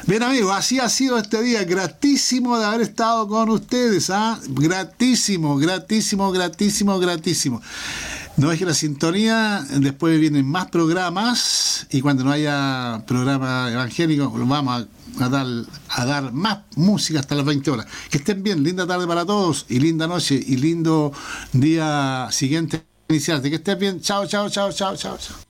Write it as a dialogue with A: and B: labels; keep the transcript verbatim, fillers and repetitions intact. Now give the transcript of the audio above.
A: Bien, amigos, así ha sido este día. Gratísimo de haber estado con ustedes. ¿ah? Gratísimo, gratísimo, gratísimo, gratísimo. No deje la sintonía, después vienen más programas y cuando no haya programa evangélico vamos a, a, dar, a dar más música hasta las veinte horas. Que estén bien, linda tarde para todos y linda noche y lindo día siguiente iniciarte. Que estén bien, chao, chao, chao, chao, chao, chao.